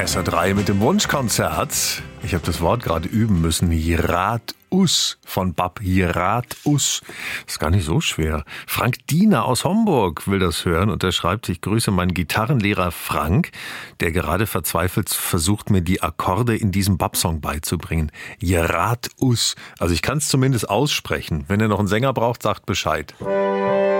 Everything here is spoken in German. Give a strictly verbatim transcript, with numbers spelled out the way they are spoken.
S R drei mit dem Wunschkonzert. Ich habe das Wort gerade üben müssen. Jirat Us von Bab. Jirat Us. Ist gar nicht so schwer. Frank Diener aus Homburg will das hören und er schreibt, ich grüße meinen Gitarrenlehrer Frank, der gerade verzweifelt versucht, mir die Akkorde in diesem Bab-Song beizubringen. Jirat Us. Also ich kann es zumindest aussprechen. Wenn ihr noch einen Sänger braucht, sagt Bescheid.